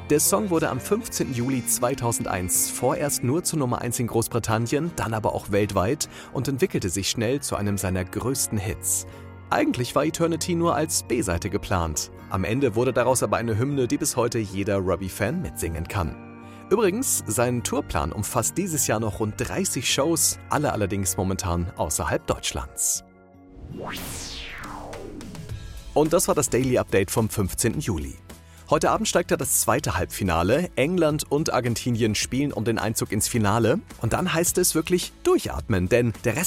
Der Song wurde am 15. Juli 2001 vorerst nur zur Nummer 1 in Großbritannien, dann aber auch weltweit und entwickelte sich schnell zu einem seiner größten Hits. Eigentlich war Eternity nur als B-Seite geplant. Am Ende wurde daraus aber eine Hymne, die bis heute jeder Robbie-Fan mitsingen kann. Übrigens, sein Tourplan umfasst dieses Jahr noch rund 30 Shows, alle allerdings momentan außerhalb Deutschlands. Und das war das Daily Update vom 15. Juli. Heute Abend steigt ja das zweite Halbfinale. England und Argentinien spielen um den Einzug ins Finale. Und dann heißt es wirklich durchatmen, denn der Rest